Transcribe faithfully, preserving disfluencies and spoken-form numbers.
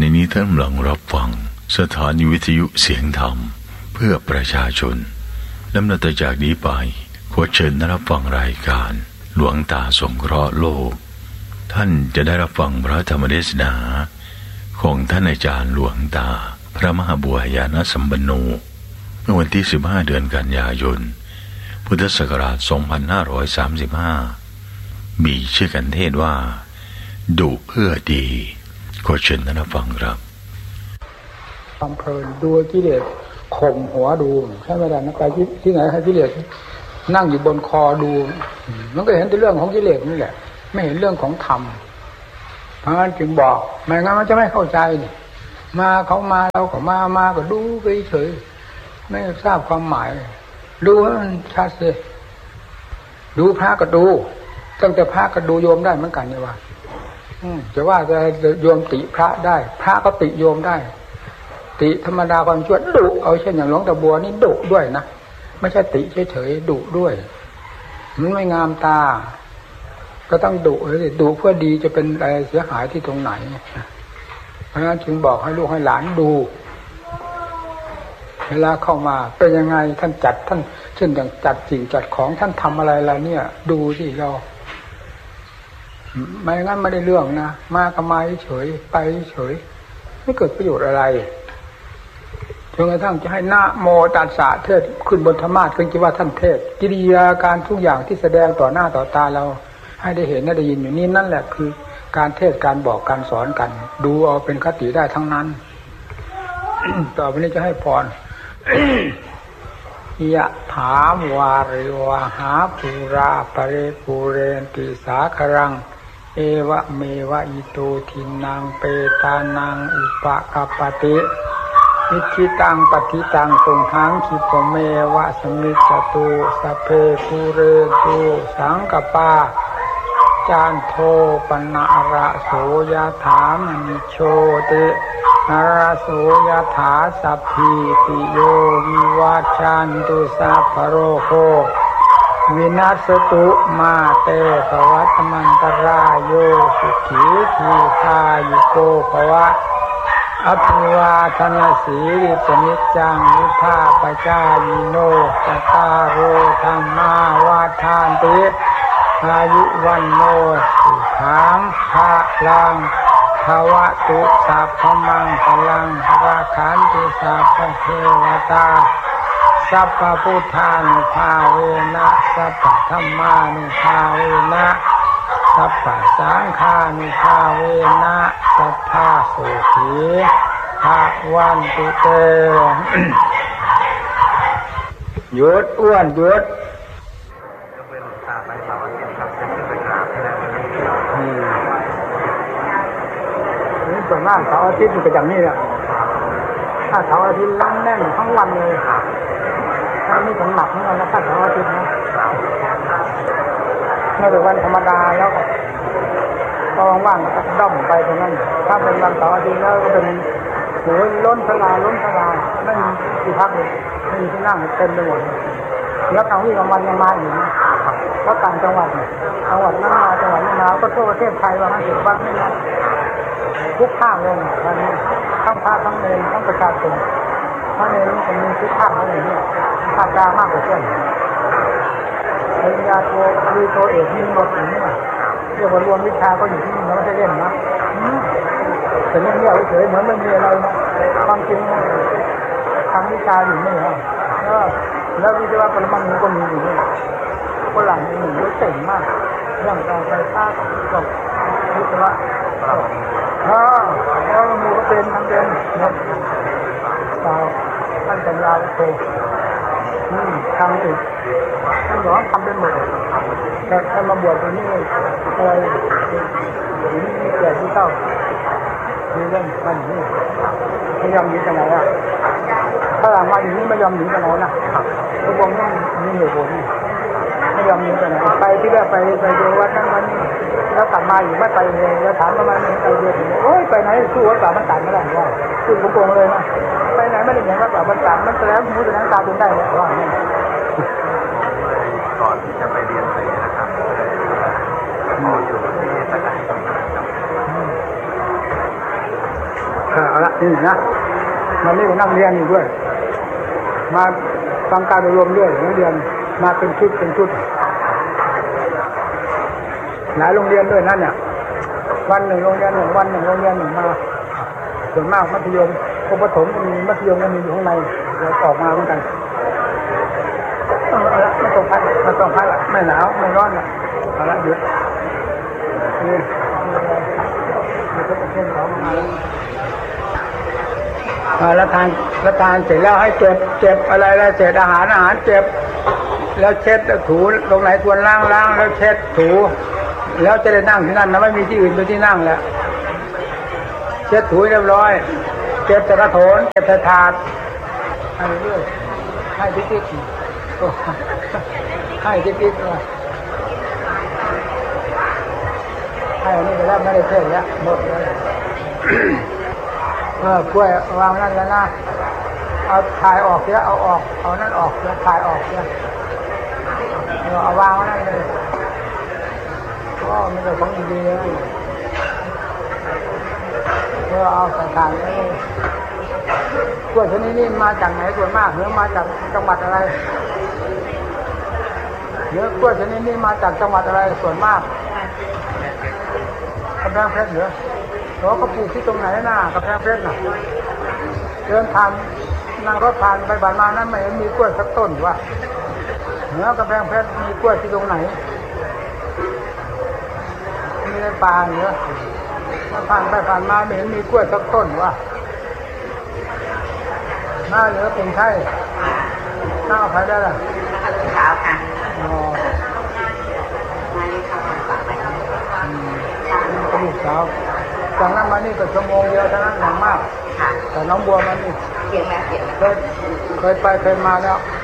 ณะนี้ท่านกำลังรับฟังสถานีวิทยุเสียงธรรมเพื่อประชาชนลำดับต่อจากนี้ไปขอเชิญรับฟังรายการหลวงตาสงเคราะห์โลกท่านจะได้รับฟังพระธรรมเทศนาของท่านอาจารย์หลวงตาพระมหาบัวญาณสัมปันโนเมื่อวันที่สิบห้าเดือนกันยายนพุทธศักราชสองพันห้าร้อยสามสิบห้ามีชื่อกันเทศว่าดุเพื่อดีขอเชิญรับฟังครับความเพลินดูกิเลสข่มหัวดูใช่ไหมล่ะนักไปที่ไหนให้กิเลสนั่งอยู่บนคอดูมันก็เห็นแต่เรื่องของกิเลสนี่แหละไม่เห็นเรื่องของธรรมเพราะฉะนั้นจึงบอกไม่งั้นมันจะไม่เข้าใจมาเขามาเราก็มามาก็ดูไปเฉยไม่ทราบความหมายดูให้มันชัดสิดูพระก็ดูตั้งแต่พระก็ดูโยมได้เหมือนกันนี่ว่าจะว่าจะโยมติพระได้พระก็ติโยมได้ติธรรมดาความชั่วดุเอาเช่นอย่างหลวงตาบัวนี่ดุด้วยนะไม่ใช่ติเฉยๆดุด้วยมันไม่งามตาก็ต้องดุเลยดุเพื่อดีจะเป็นอะไรเสียหายที่ตรงไหนเพราะฉะนั้นจึงบอกให้ลูกให้หลานดูเวลาเข้ามาเป็นยังไงท่านจัดท่านเช่นอย่างจัดสิ่งจัดของท่านทำอะไรอะไรเนี่ยดูสิเราไม่งั้นไม่ได้เรื่องนะมาก็มาเฉยไปเฉยไม่เกิดประโยชน์อะไรจนกระทั่งจะให้นะโมตัสสะเทศขึ้นบนธรรมาสขึ้นคิดว่าท่านเทศกิริยาการทุกอย่างที่แสดงต่อหน้าต่อตาเราให้ได้เห็นได้ยินอยู่นี่นั่นแหละคือการเทศการบอกการสอนกันดูเอาเป็นคติได้ทั้งนั้น ต่อไปนี้จะให้พร ยะถาวาริวหาปูราปะเรปูเรนติสาครังเอวะเมวะอิโตทินังเปตานังอุปกัปปติอิจิตังปฏิตังตุงหังคิปเมวะสมิจจตุสัพเพปูเรตุสังกปาจานโทปนะระโสยถามณิโชตินราโสยถาสัพพิติโยวิวัชชันตุสัพพโรโควินัสตุมาเตภวัตมันตรายโยสุขีทีคายุโกภวะอภิวาทนาสีริสนิจังวุธาปจายโนจตารโรธรรมาวาทานติอายุวันโนสุขังภะลังภวะตุสัพพมังพลังราคันติสัพพเทวตาสัพพพุทธานุภาเวนะสัพพธัมมานุภาเวนะสัพพสังฆานุภาเวนะสัพพะโสถีภะวันตุเต หยุดอ้วนหยุดนี่ส่วนมากเสาร์อาทิตย์มันก็อย่างนี้แหละถ้าเสาร์อาทิตย์ล้ำแน่นทั้งวันเลยถ้าไม่ถึงหนักนี่นะถ้าเสาร์อาทิตย์นะเมื่อเป็นวันธรรมดาแล้วก็ว่างๆก็ด้อมไปตรงนั้นถ้าเป็นวันเสาร์อาทิตย์แล้วก็เป็นโหยล้นสลาล้นสลาไม่มีที่พักเลยไม่มีที่นั่งเต็มไปหมดแล้วกลางวี่กลางวันยังมาอยู่นะเพราะต่างจังหวัดจังหวัดนั้นมาจังหวัดนี้มาก็ทั่วประเทศไทยว่างั้นเถอะวัดไม่น้อยทุกภาคเลยวันนี้ทั้งพระทั้งเนรทั้งประชาชนพระเนรนี่จะมีทุกภาคเลยนี่ภาคกลางมากกว่าเพื่อนปริญญาโทรีโทเอกนี่หมดอย่างนี้เรียกว่ารวมวิชาก็อยู่ที่นี่ไม่ใช่เล่นนะแต่เรื่องเดียวเฉยเหมือนไม่มีอะไรนะความจริงทางวิชาอยู่นี่ฮะแล้ววิศวะปรมาณูก็มีอยู่นี่ฝรั่งมีอยู่เยอะเก่งมากเรื่องการไฟฟ้าก็วิศวะอ๋อแล้วมีก็เป็นทำเป็นนะสาวท่านปัญญาโตนี่ทำอีกท่านบอกทำเป็นหมดแต่ท่านมาบวชตรงนี้อะไรนี่เกิดที่เต้ามีเรื่องมันนี่ไม่ยอมหนีไปไหนอ่ะถ้าหลังมาอย่างนี้ไม่ยอมหนีไปไหนนะทุกวงต้องมีเหตุผลไม่ยอมหนีไปไหนไปที่แรกไปไปดูวัดนั้นวันนี้แล้วกลับมาอยู่ไม่ไปเลยแล้วถามประมาณนี้ไปเดียวถึงโอ้ยไปไหนสู้วัดป่ามันต่างไม่ได้ว่าสู้โกงเลยนะไปไหนไม่ได้อย่างวัดป่ามันต่างมันแสดงหูแสดงตาเป็นได้เลยว่าก่อนที่จะไปเรียนไปนะครับพออยู่ที่ตะไคร้เคเอาละนี่นะมันนี่ก็นั่งเรียนอยู่ด้วยมาฟังการอบรมด้วยนักเรียนมาเป็นชุดเป็นชุดหลายโรงเรียนด้วยนั่นเนี่ยวันหนึ่งโรงเรียนหนึ่งวันหนึ่งโรงเรียนหนึ่งมาส่วนมากมัธยมประถมก็มีมัธยมก็มีอยู่ข้างในเราออกมาเหมือนกันไม่ต้องพัดไม่ต้องพัดละไม่หนาวไม่ร้อนละเอาละหยุดนี่นี่ก็เป็นเช่นของมาแล้วแล้วทานแล้วทานเสร็จแล้วให้เก็บเก็บอะไรแล้วเศษอาหารอาหารเก็บแล้วเช็ดถูตรงไหนควรล้างล้างแล้วเช็ดถูแล้วจะได้นั่งที่นั่นนะไม่มีที่อื่นเป็นที่นั่งแล้วเช็ดถูเรียบร้อยเก็บแต่กระโถนเก็บแต่ถาดให้เรื่อยให้ติ๊กติ๊กให้ติ๊กติ๊กเลยให้อันนี้ไปแล้วไม่ได้เทแล้วหมดเลยเออกล้วยวางนั่นแล้วนะเอาถ่ายออกเสียเอาออกเอานั่นออกแล้วถ่ายออกเสียเอาวางนั่นเลยก็ไม่ได้ของดีๆเลยเพื่อเอาใส่ถ่านนี่กล้วยชนิดนี้มาจากไหนส่วนมากหรือมาจากจังหวัดอะไรเนื้อกล้วยชนิดนี้มาจากจังหวัดอะไรส่วนมากกำแพงเพชรเหรอเขาก็ปลูกที่ตรงไหนน่ะกำแพงเพชรน่ะเดินผ่านนั่งรถผ่านไปผ่านมานั้นไม่เห็นมีกล้วยสักต้นวะเหนือกำแพงเพชรมีกล้วยที่ตรงไหนมีในป่าเหนือผ่านไปผ่านมาไม่เห็นมีกล้วยสักต้นวะหน้าเหนือเป็นไข่หน้าใครได้ล่ะขาวค่ะอ๋อลูกสาวจากนั้นมานี่ก็ชั่วโมงเดียวเท่านั้นหนักมากแต่น้องบัวมันนี่เคยเคยไปเคยมาแล้ว